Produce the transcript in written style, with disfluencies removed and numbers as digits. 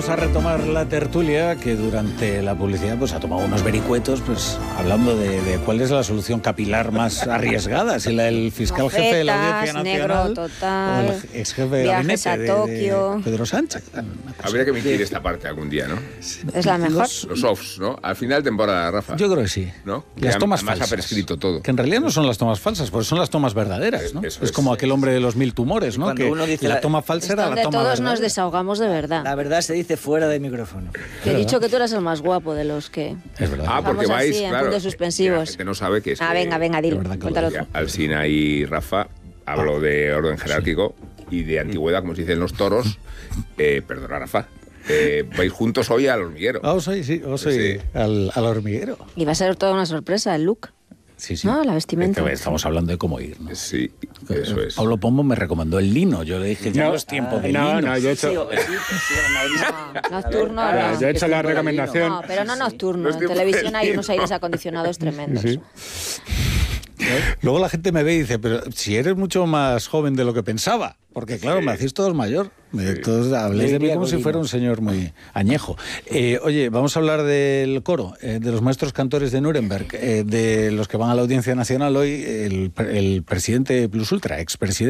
vamos a retomar la tertulia que durante la publicidad pues ha tomado unos vericuetos pues hablando de cuál es la solución capilar más arriesgada, si la del fiscal jefe de la Audiencia Nacional negro total, o el ex jefe de viajes gabinete a Tokio. de Pedro Sánchez. Habría que emitir esta parte algún día, ¿no? Es la mejor. Los offs, ¿no? Al final de temporada, Rafa. Yo creo que sí. ¿No? Las tomas además falsas. ha prescrito todo. Que en realidad no son las tomas falsas, porque son las tomas verdaderas, ¿no? Eso es como aquel hombre de los 1000 tumores, ¿no? Cuando Que uno dice la toma falsa era la Donde toma todos verdadera. nos desahogamos de verdad. La verdad se dice fuera de micrófono. Que he dicho que tú eras el más guapo de los que... Es verdad. Ah, porque Vamos vais, así, en claro. puntos suspensivos. La gente no sabe que es que Venga, dilo, Es verdad que cuéntalo lo tú. Alsina y Rafa hablo de orden jerárquico y de antigüedad, como se dicen los toros. Perdona, Rafa. Vais juntos hoy al hormiguero. Os soy Sí. al hormiguero. Y va a ser toda una sorpresa el look. Sí, sí. No, la vestimenta. Estamos hablando de cómo ir, ¿no? Sí, eso es. Pablo Pombo me recomendó el lino. Yo le dije, ya no es tiempo del lino. No, yo he hecho... Nocturno. Ahora, no. yo he hecho la recomendación. No, pero no nocturno. No es En tiempo televisión del hay lino. unos aires acondicionados tremendos. Sí. Luego la gente me ve y dice, pero si eres mucho más joven de lo que pensaba. Porque claro, me hacéis todos mayor. Todos habléis de mí como si fuera un señor muy añejo. Oye, vamos a hablar del coro, de los maestros cantores de Nuremberg, de los que van a la Audiencia Nacional hoy, el presidente Plus Ultra, expresidente.